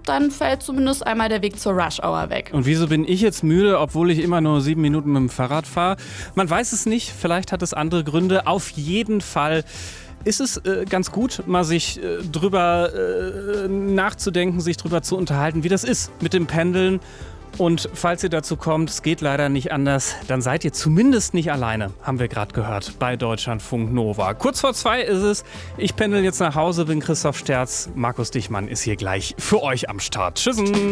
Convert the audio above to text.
dann fällt zumindest einmal der Weg zur Rush-Hour weg. Und wieso bin ich jetzt müde, obwohl ich immer nur 7 Minuten mit dem Fahrrad fahre? Man weiß es nicht, vielleicht hat es andere Gründe. Auf jeden Fall ist es ganz gut, mal sich drüber nachzudenken, sich drüber zu unterhalten, wie das ist mit dem Pendeln. Und falls ihr dazu kommt, es geht leider nicht anders, dann seid ihr zumindest nicht alleine, haben wir gerade gehört, bei Deutschlandfunk Nova. Kurz vor 2 ist es. Ich pendel jetzt nach Hause, bin Christoph Sterz. Markus Dichmann ist hier gleich für euch am Start. Tschüssen!